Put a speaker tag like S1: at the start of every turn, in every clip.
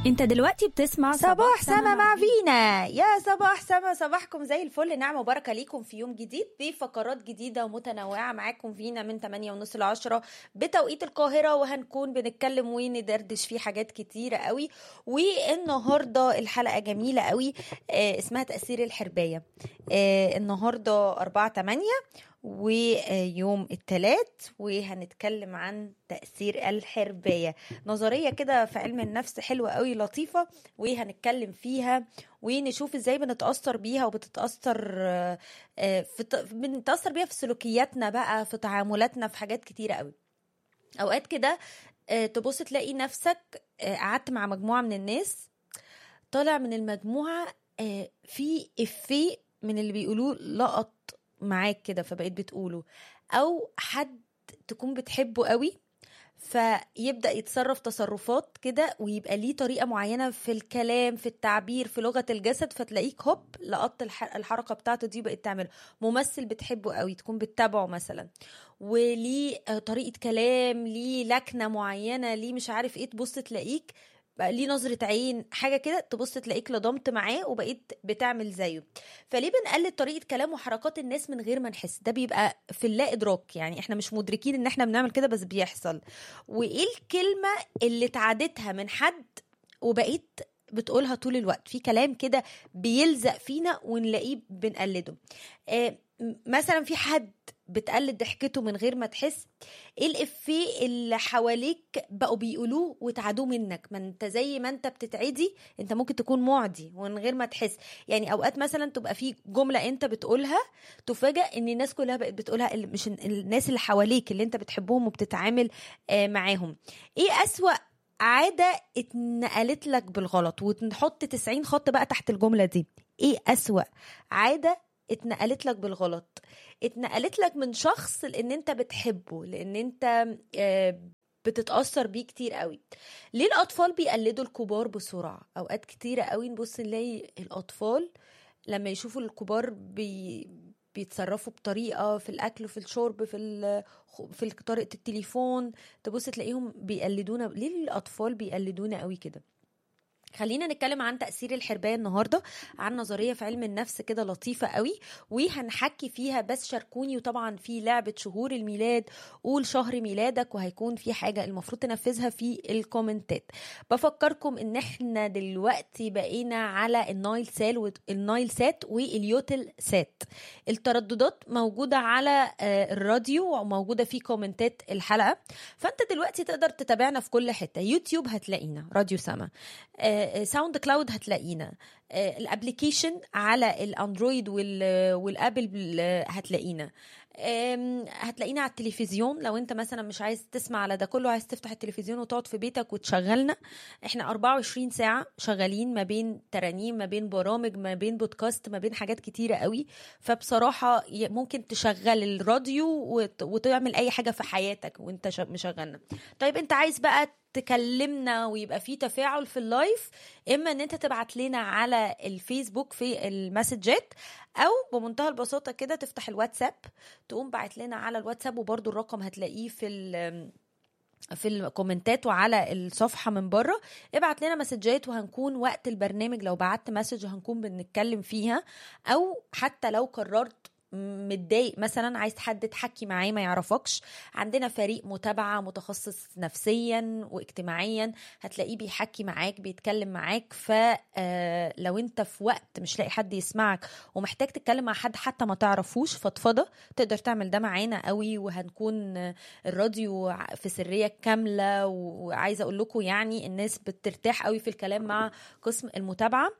S1: انت دلوقتي بتسمع
S2: صباح سما مع فينا. يا صباح سما، صباحكم زي الفل، نعمة وبركة ليكم في يوم جديد بفقرات جديدة ومتنوعة. معاكم فينا من 8:30 ل 10 بتوقيت القاهرة، وهنكون بنتكلم وندردش في حاجات كتيرة قوي. والنهاردة الحلقة جميلة قوي، اسمها تأثير الحرباية. النهاردة 4/8 ويوم الثلاث، وهنتكلم عن تأثير الحرباية، نظرية كده في علم النفس حلوة قوي لطيفة، وهنتكلم فيها ونشوف ازاي بنتأثر بيها بنتأثر بيها في سلوكياتنا بقى، في تعاملاتنا، في حاجات كتيرة قوي. اوقات كده تبص تلاقي نفسك قعدت مع مجموعة من الناس، طالع من المجموعة في إفيه من اللي بيقولوه لقط معاك كده، فبقيت بتقوله، او حد تكون بتحبه قوي فيبدأ يتصرف تصرفات كده، ويبقى ليه طريقة معينة في الكلام، في التعبير، في لغة الجسد، فتلاقيك هوب لقطت الحركة بتاعته دي بقيت تعمل. ممثل بتحبه قوي تكون بتتابعه مثلا، وليه طريقة كلام، ليه لكنة معينة، ليه مش عارف ايه، تبص تلاقيك بقى ليه نظرة عين، حاجة كده، تبص تلاقيك لضمت معاه وبقيت بتعمل زيه. فليه بنقلد طريقة كلام وحركات الناس من غير ما نحس؟ ده بيبقى في اللا إدراك، يعني احنا مش مدركين ان احنا بنعمل كده، بس بيحصل. وايه الكلمة اللي اتعادتها من حد وبقيت بتقولها طول الوقت؟ في كلام كده بيلزق فينا ونلاقيه بنقلده. مثلا في حد بتقلد ضحكته من غير ما تحس. ايه الافيه اللي حواليك بقوا بيقولوه وتعادوه منك؟ ما انت زي ما انت بتتعدي، انت ممكن تكون معدي ومن غير ما تحس. يعني اوقات مثلا تبقى في جملة انت بتقولها، تفاجأ ان الناس كلها بقت بتقولها، مش الناس اللي حواليك اللي انت بتحبهم وبتتعامل معاهم. ايه أسوأ عادة اتنقلت لك بالغلط؟ ونحط 90 خط بقى تحت الجملة دي. ايه أسوأ عادة اتنقلت لك بالغلط؟ اتنقلت لك من شخص لان انت بتحبه، لان انت بتتأثر بيه كتير قوي. ليه الأطفال بيقلدوا الكبار بسرعة؟ أوقات كتيرة قوي نبص نلاقي الأطفال لما يشوفوا الكبار بيتصرفوا بطريقة في الأكل، في الشرب، في طريقة التليفون، تبص تلاقيهم بيقلدونا. ليه الأطفال بيقلدونا قوي كده؟ خلينا نتكلم عن تأثير الحرباية النهاردة، عن نظرية في علم النفس كده لطيفة قوي، وهنحكي فيها. بس شاركوني، وطبعا في لعبة شهور الميلاد، قول شهر ميلادك، وهيكون في حاجة المفروض تنفذها في الكومنتات. بفكركم ان احنا دلوقتي بقينا على النايل سات واليوتل سات. الترددات موجودة على الراديو وموجودة في كومنتات الحلقة، فانت دلوقتي تقدر تتابعنا في كل حتة. يوتيوب هتلاقينا راديو سما، ساوند كلاود هتلاقينا، الابليكيشن على الاندرويد والابل هتلاقينا، هتلاقينا على التلفزيون. لو انت مثلا مش عايز تسمع على ده كله، عايز تفتح التلفزيون وتقعد في بيتك وتشغلنا، احنا 24 ساعة شغالين، ما بين ترانيم، ما بين برامج، ما بين بودكاست، ما بين حاجات كتيرة قوي. فبصراحة ممكن تشغل الراديو وتعمل اي حاجة في حياتك وانت مشغلنا. طيب انت عايز بقى تكلمنا ويبقى فيه تفاعل في اللايف، اما ان انت تبعت لنا على الفيسبوك في المسجات، او بمنتهى البساطة كده تفتح الواتساب، تقوم بعت لنا على الواتساب، وبرضو الرقم هتلاقيه في الكومنتات وعلى الصفحة من بره. ابعت لنا مسجات، وهنكون وقت البرنامج لو بعت مسج هنكون بنتكلم فيها. او حتى لو قررت متضايق مثلا، عايز حد تحكي معاه ما يعرفكش، عندنا فريق متابعة متخصص نفسيا واجتماعيا، هتلاقيه بيحكي معاك، بيتكلم معاك. فلو انت في وقت مش لاقي حد يسمعك ومحتاج تتكلم مع حد حتى ما تعرفوش، فضفضة، تقدر تعمل ده معانا قوي. وهنكون الراديو في سرية كاملة، وعايزة اقول لكم يعني الناس بترتاح قوي في الكلام مع قسم المتابعة.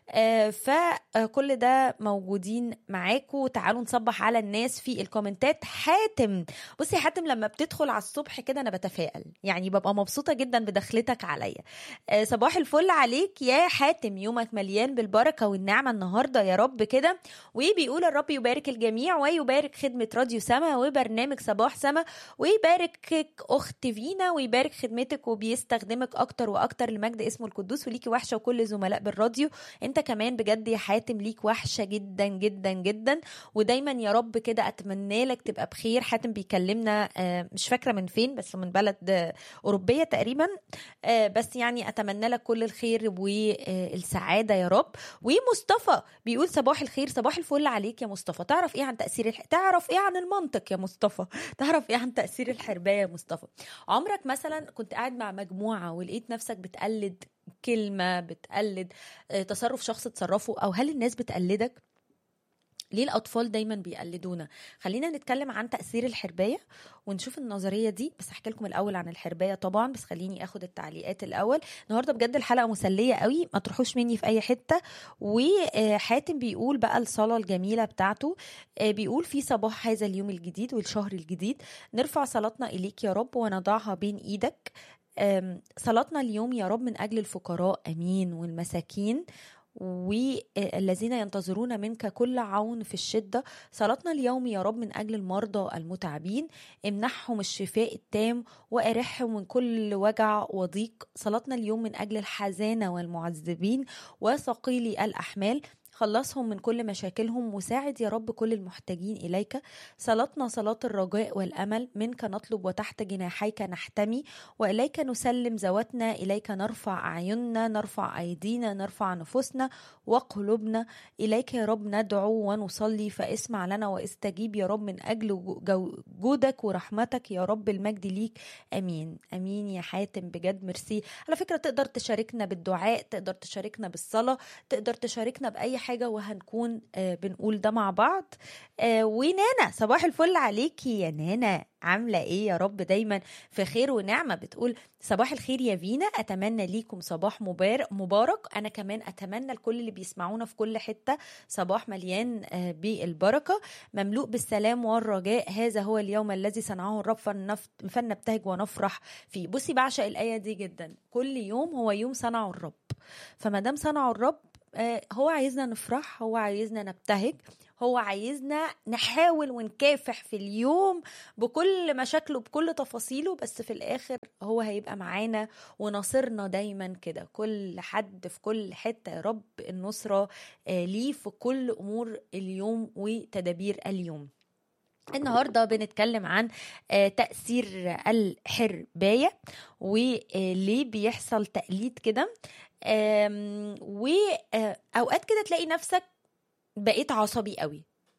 S2: فكل ده موجودين معاكم. تعالوا نصبح على الناس في الكومنتات. حاتم، بصي يا حاتم، لما بتدخل على الصبح كده انا بتفائل، يعني ببقى مبسوطة جدا بدخلتك عليا. صباح الفل عليك يا حاتم، يومك مليان بالبركة والنعمة النهاردة يا رب كده. وبيقول الرب يبارك الجميع، ويبارك خدمة راديو سما وبرنامج صباح سما، ويباركك اخت فينا، ويبارك خدمتك وبيستخدمك اكتر واكتر لمجد اسمه القدوس. وليكي وحشة وكل زملاء بالراديو، انت كمان بجد يا حاتم ليك وحشة جدا جدا جدا، ودايما دايما يا رب كده اتمنى لك تبقى بخير. حاتم بيكلمنا مش فاكره من فين، بس من بلد اوروبيه تقريبا، بس يعني اتمنى لك كل الخير والسعاده يا رب. ومصطفى بيقول صباح الخير، صباح الفل عليك يا مصطفى. تعرف ايه عن تاثير تعرف ايه عن المنطق يا مصطفى؟ تعرف ايه عن تاثير الحربايه يا مصطفى؟ عمرك مثلا كنت قاعد مع مجموعه ولقيت نفسك بتقلد كلمه، بتقلد تصرف شخص تصرفه، او هل الناس بتقلدك؟ ليه الأطفال دايما بيقلدونا؟ خلينا نتكلم عن تأثير الحرباية ونشوف النظرية دي. بس أحكي لكم الأول عن الحرباية طبعا، بس خليني أخد التعليقات الأول. النهاردة بجد الحلقة مسلية قوي، ما تروحوش مني في أي حتة. وحاتم بيقول بقى الصلاة الجميلة بتاعته، بيقول في صباح هذا اليوم الجديد والشهر الجديد نرفع صلاتنا إليك يا رب ونضعها بين إيدك. صلاتنا اليوم يا رب من أجل الفقراء، أمين، والمساكين والذين ينتظرون منك كل عون في الشدة. صلاتنا اليوم يا رب من أجل المرضى المتعبين، امنحهم الشفاء التام وأرحهم من كل وجع وضيق. صلاتنا اليوم من أجل الحزانة والمعذبين وثقيلي الأحمال، خلصهم من كل مشاكلهم وساعد يا رب كل المحتاجين إليك. صلاتنا صلاة الرجاء والأمل، منك نطلب وتحت جناحيك نحتمي، وإليك نسلم ذواتنا، إليك نرفع أعيننا، نرفع أيدينا، نرفع نفوسنا وقلوبنا. إليك يا رب ندعو ونصلي، فاسمع لنا واستجيب يا رب من أجل جودك ورحمتك يا رب، المجد ليك. أمين. أمين يا حاتم، بجد ميرسي. على فكرة تقدر تشاركنا بالدعاء، تقدر تشاركنا بالصلاة، تقدر تشاركنا بأي حاجة وهنكون بنقول ده مع بعض. ونانا صباح الفل عليكي يا نانا، عاملة ايه؟ يا رب دايما في خير ونعمة. بتقول صباح الخير يا فينا، اتمنى ليكم صباح مبارك. انا كمان اتمنى لكل اللي بيسمعونا في كل حتة صباح مليان بالبركة، مملوء بالسلام والرجاء. هذا هو اليوم الذي صنعه الرب فلنبتهج ونفرح فيه. بصي بعشق الآية دي جدا، كل يوم هو يوم صنعه الرب، فما دام صنعه الرب هو عايزنا نفرح، هو عايزنا نبتهج، هو عايزنا نحاول ونكافح في اليوم بكل مشاكله بكل تفاصيله. بس في الآخر هو هيبقى معانا وناصرنا دايما كده، كل حد في كل حتة يا رب النصرة ليه في كل أمور اليوم وتدابير اليوم. النهاردة بنتكلم عن تأثير الحرباية وليه بيحصل تقليد كده. وأوقات كده تلاقي نفسك بقيت عصبي قوي،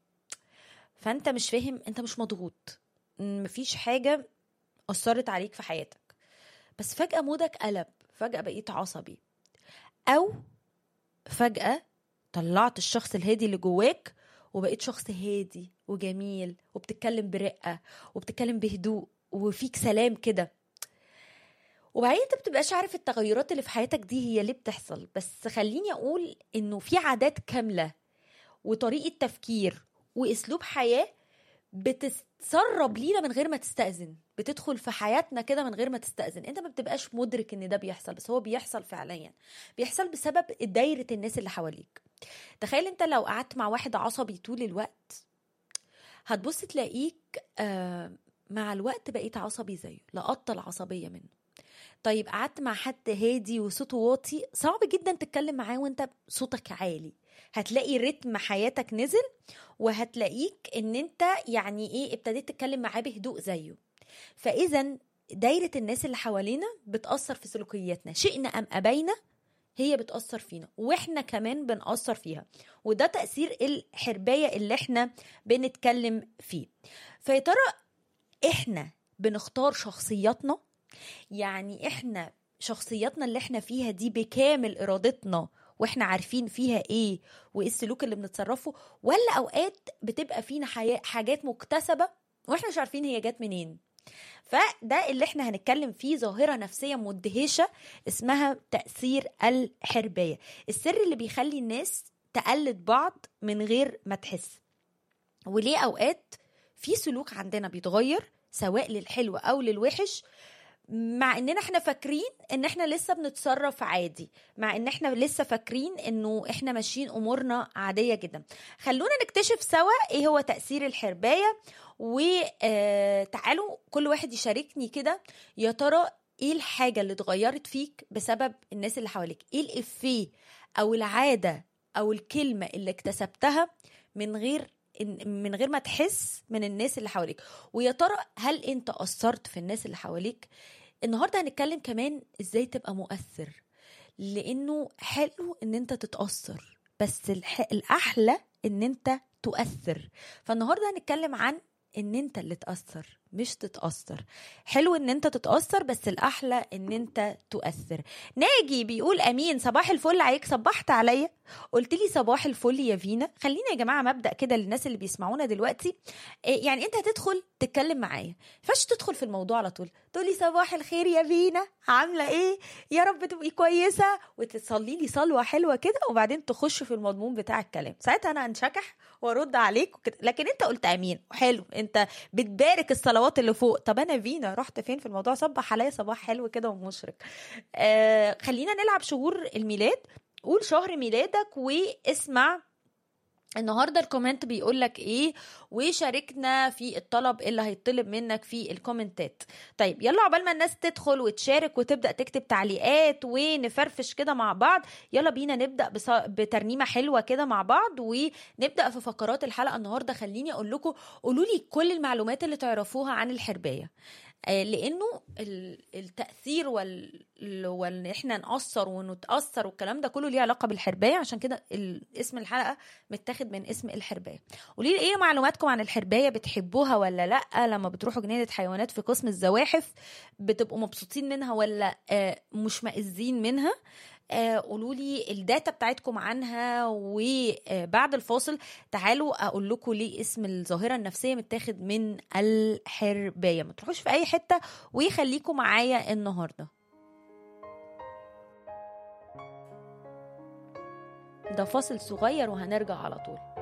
S2: فأنت مش فاهم، أنت مش مضغوط، مفيش حاجة أثرت عليك في حياتك، بس فجأة مودك قلب، فجأة بقيت عصبي، أو فجأة طلعت الشخص الهادي اللي جواك وبقيت شخص هادي وجميل وبتتكلم برقة وبتتكلم بهدوء وفيك سلام كده. وبعدين انت بتبقاش عارف التغيرات اللي في حياتك دي هي ليه بتحصل. بس خليني اقول انه في عادات كاملة وطريقة تفكير واسلوب حياة بتتسرب لينا من غير ما تستأذن، بتدخل في حياتنا كده من غير ما تستأذن. انت ما بتبقاش مدرك ان ده بيحصل، بس هو بيحصل فعليا، بيحصل بسبب دايرة الناس اللي حواليك. تخيل انت لو قعدت مع واحد عصبي طول الوقت، هتبص تلاقيك مع الوقت بقيت عصبي زيه، لقطت العصبية منه. طيب قعدت مع حد هادي وصوته واطي، صعب جدا تتكلم معاه وانت صوتك عالي، هتلاقي رتم حياتك نزل، وهتلاقيك ان انت يعني ايه ابتديت تتكلم معاه بهدوء زيه. فاذا دايرة الناس اللي حوالينا بتأثر في سلوكياتنا، شئنا ام ابينا هي بتأثر فينا، واحنا كمان بنأثر فيها. وده تأثير الحرباية اللي احنا بنتكلم فيه. فيا ترى احنا بنختار شخصياتنا؟ يعني احنا شخصياتنا اللي احنا فيها دي بكامل ارادتنا واحنا عارفين فيها ايه وايه السلوك اللي بنتصرفه، ولا اوقات بتبقى فينا حاجات مكتسبة واحنا مش عارفين هي جات منين؟ فده اللي احنا هنتكلم فيه، ظاهرة نفسية مدهشة اسمها تأثير الحرباية، السر اللي بيخلي الناس تقلد بعض من غير ما تحس. وليه اوقات في سلوك عندنا بيتغير سواء للحلو او للوحش، مع اننا احنا فاكرين ان احنا لسه بنتصرف عادي، مع ان احنا لسه فاكرين انه احنا ماشيين امورنا عادية جدا. خلونا نكتشف سوا ايه هو تأثير الحرباية، وتعالوا كل واحد يشاركني كده، يا ترى ايه الحاجة اللي اتغيرت فيك بسبب الناس اللي حواليك؟ ايه الإفيه او العادة او الكلمة اللي اكتسبتها من غير من غير ما تحس من الناس اللي حواليك. ويا ترى هل انت أثرت في الناس اللي حواليك؟ النهاردة هنتكلم كمان ازاي تبقى مؤثر، لانه حلو ان انت تتأثر، بس الأحلى ان انت تؤثر. فالنهاردة هنتكلم عن ان انت اللي تأثر مش تتأثر. حلو ان انت تتأثر، بس الأحلى ان انت تؤثر. ناجي بيقول امين، صباح الفل عليك. صبحت عليا قلت لي صباح الفل يا فينا. خلينا يا جماعة مبدأ كده للناس اللي بيسمعونا دلوقتي، يعني انت هتدخل تتكلم معايا، فاش تدخل في الموضوع على طول تقولي صباح الخير يا فينا، عاملة ايه، يا رب تبقي كويسة، وتصلي لي صلوة حلوة كده، وبعدين تخش في المضمون بتاع الكلام. ساعتها انا هنشكح وارد عليك وكده. لكن انت قلت امين حلو، انت بتبارك الصلوات اللي فوق. طب انا فينا رحت فين في الموضوع؟ صبح عليا صباح حلو كده ومشرق. خلينا نلعب شهور الميلاد. قول شهر ميلادك واسمع النهارده الكومنت بيقول لك ايه، وشاركنا في الطلب اللي هيطلب منك في الكومنتات. طيب يلا عقبال ما الناس تدخل وتشارك وتبدا تكتب تعليقات ونفرفش كده مع بعض، يلا بينا نبدا بترنيمه حلوه كده مع بعض، ونبدا في فقرات الحلقه النهارده. خليني اقول لكم، قولوا لي كل المعلومات اللي تعرفوها عن الحربايه، لانه التاثير وان احنا نأثر ونتأثر والكلام ده كله ليه علاقه بالحربايه. عشان كده اسم الحلقه متاخد من اسم الحربايه. قولي لي ايه معلوماتكم عن الحربايه، بتحبوها ولا لا؟ لما بتروحوا جنينه حيوانات في قسم الزواحف بتبقوا مبسوطين منها ولا مش مئزين منها؟ قولوا لي الداتا بتاعتكم عنها. وبعد الفاصل تعالوا اقول لكم ليه اسم الظاهره النفسيه متاخد من الحربايه. ما تروحوش في اي حته ويخليكم معايا النهارده. ده فاصل صغير وهنرجع على طول.